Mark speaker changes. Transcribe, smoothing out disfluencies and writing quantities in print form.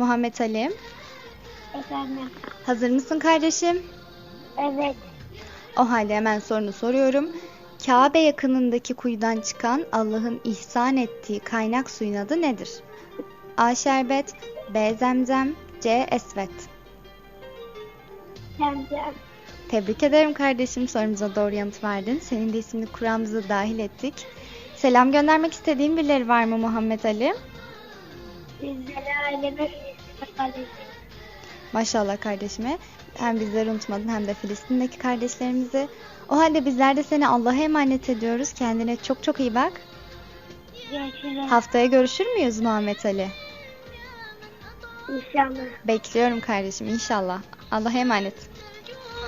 Speaker 1: Muhammed Ali.
Speaker 2: Efendim.
Speaker 1: Hazır mısın kardeşim?
Speaker 2: Evet.
Speaker 1: O halde hemen sorunu soruyorum. Kabe yakınındaki kuyudan çıkan Allah'ın ihsan ettiği kaynak suyun adı nedir? A. Şerbet, B. Zemzem, C. Esvet.
Speaker 2: Zemzem.
Speaker 1: Tebrik ederim kardeşim. Sorumuza doğru yanıt verdin. Senin de ismini Kur'an'ımıza dahil ettik. Selam göndermek istediğin birileri var mı Muhammed Ali?
Speaker 2: Sizlere aileme kardeşim.
Speaker 1: Maşallah kardeşime. Hem bizleri unutmadın hem de Filistin'deki kardeşlerimizi. O halde bizler de seni Allah'a emanet ediyoruz. Kendine çok çok iyi bak.
Speaker 2: Görüşürüz.
Speaker 1: Haftaya görüşür müyüz Muhammed Ali?
Speaker 2: İnşallah.
Speaker 1: Bekliyorum kardeşim inşallah. Allah'a emanet.